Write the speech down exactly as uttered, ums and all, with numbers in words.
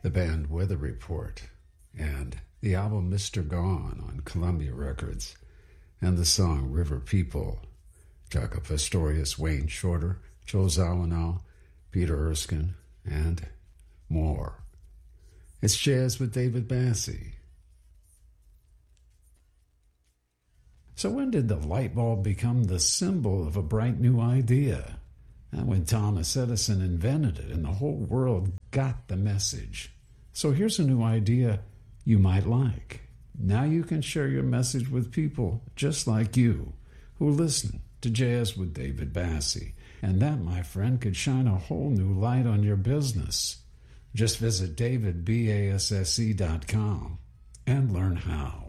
the band Weather Report, and the album Mister Gone on Columbia Records, and the song River People, Jaco Pastorius, Wayne Shorter, Joe Zawinul, Peter Erskine, and more. It's Jazz with David Bassie. So when did the light bulb become the symbol of a bright new idea? And when Thomas Edison invented it and the whole world got the message. So here's a new idea you might like. Now you can share your message with people just like you who listen to Jazz with David Bassie. And that, my friend, could shine a whole new light on your business. Just visit david basse dot com and learn how.